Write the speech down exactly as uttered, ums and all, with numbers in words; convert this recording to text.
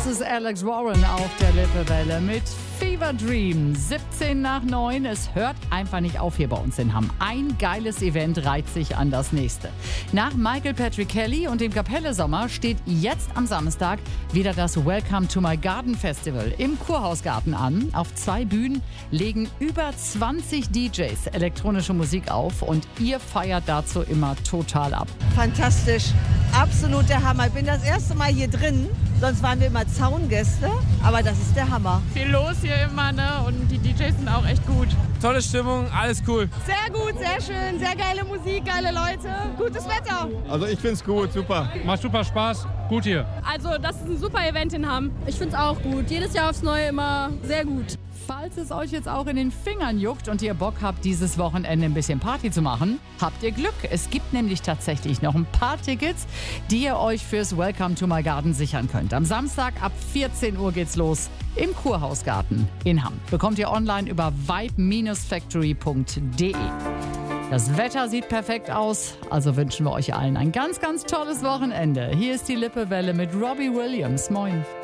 Das ist Alex Warren auf der Lippewelle mit Fever Dream. siebzehn nach neun. Es hört einfach nicht auf hier bei uns in Hamm. Ein geiles Event reiht sich an das nächste. Nach Michael Patrick Kelly und dem Kapelle Sommer steht jetzt am Samstag wieder das Welcome to My Garden Festival im Kurhausgarten an. Auf zwei Bühnen legen über zwanzig D Js elektronische Musik auf und ihr feiert dazu immer total ab. Fantastisch, absolut der Hammer. Ich bin das erste Mal hier drin, sonst waren wir immer Zaungäste, aber das ist der Hammer. Viel los hier immer, ne? Und die D Js sind auch echt gut. Tolle Stimmung, alles cool. Sehr gut, sehr schön, sehr geile Musik, geile Leute, gutes Wetter. Also ich find's gut, super. Macht super Spaß, gut hier. Also das ist ein super Event in Hamm. Ich find's auch gut, jedes Jahr aufs Neue immer sehr gut. Falls es euch jetzt auch in den Fingern juckt und ihr Bock habt, dieses Wochenende ein bisschen Party zu machen, habt ihr Glück. Es gibt nämlich tatsächlich noch ein paar Tickets, die ihr euch fürs Welcome to My Garden sichern könnt. Am Samstag ab vierzehn Uhr geht's los im Kurhausgarten in Hamm. Bekommt ihr online über vibe factory punkt de. Das Wetter sieht perfekt aus, also wünschen wir euch allen ein ganz, ganz tolles Wochenende. Hier ist die Lippewelle mit Robbie Williams. Moin.